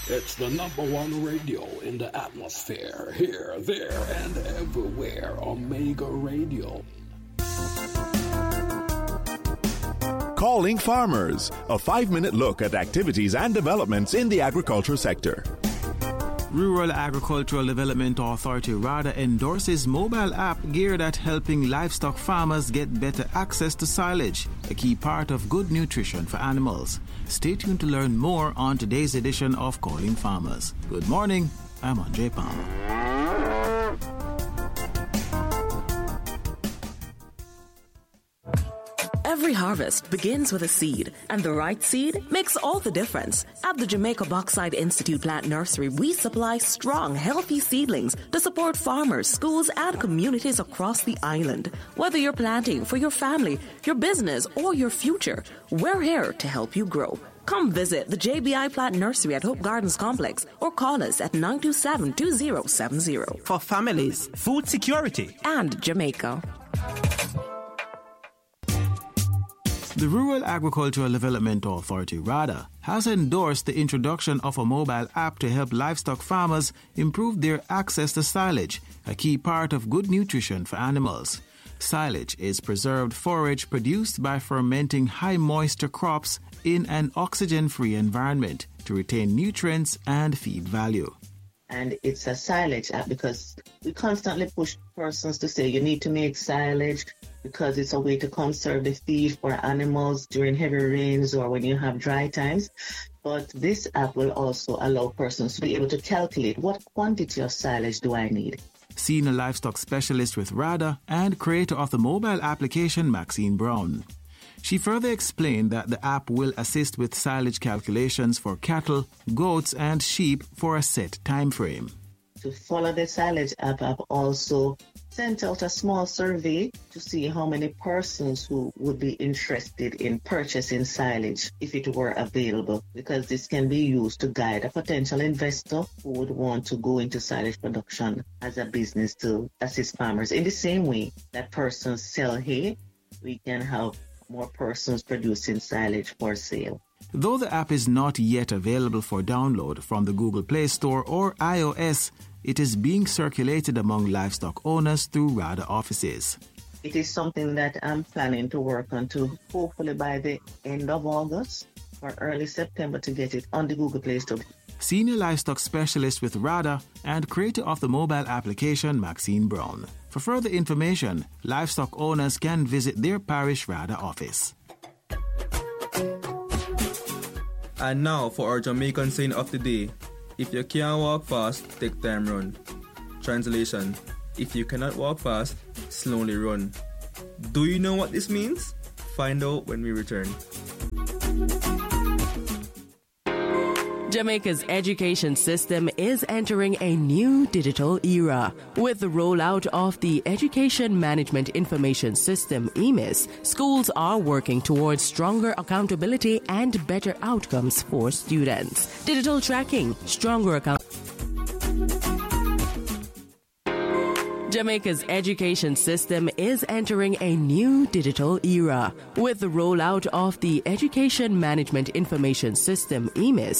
It's the #1 radio in the atmosphere. Here, there, and everywhere. Omega Radio. Calling Farmers, a 5-minute look at activities and developments in the agriculture sector. Rural Agricultural Development Authority RADA endorses mobile app geared at helping livestock farmers get better access to silage, a key part of good nutrition for animals. Stay tuned to learn more on today's edition of Calling Farmers. Good morning, I'm Andre Palmer. Every harvest begins with a seed, and the right seed makes all the difference. At the Jamaica Bauxite Institute Plant Nursery, we supply strong, healthy seedlings to support farmers, schools, and communities across the island. Whether you're planting for your family, your business, or your future, we're here to help you grow. Come visit the JBI Plant Nursery at Hope Gardens Complex or call us at 927-2070. For families, food security, and Jamaica. The Rural Agricultural Development Authority, RADA, has endorsed the introduction of a mobile app to help livestock farmers improve their access to silage, a key part of good nutrition for animals. Silage is preserved forage produced by fermenting high-moisture crops in an oxygen-free environment to retain nutrients and feed value. And it's a silage app because we constantly push persons to say you need to make silage because it's a way to conserve the feed for animals during heavy rains or when you have dry times. But this app will also allow persons to be able to calculate what quantity of silage do I need. Senior livestock specialist with RADA and creator of the mobile application, Maxine Brown. She further explained that the app will assist with silage calculations for cattle, goats, and sheep for a set time frame. To follow the silage app, I've also sent out a small survey to see how many persons who would be interested in purchasing silage if it were available, because this can be used to guide a potential investor who would want to go into silage production as a business to assist farmers. In the same way that persons sell hay, we can have more persons producing silage for sale. Though the app is not yet available for download from the Google Play Store or iOS, it is being circulated among livestock owners through RADA offices. It is something that I'm planning to work on to hopefully by the end of August or early September to get it on the Google Play Store. Senior livestock specialist with RADA and creator of the mobile application, Maxine Brown. For further information, livestock owners can visit their parish RADA office. And now for our Jamaican saying of the day. If you can't walk fast, take time run. Translation: if you cannot walk fast, slowly run. Do you know what this means? Find out when we return. Jamaica's education system is entering a new digital era. With the rollout of the Education Management Information System, EMIS, schools are working towards stronger accountability and better outcomes for students. Digital tracking, stronger Jamaica's education system is entering a new digital era. With the rollout of the Education Management Information System, EMIS,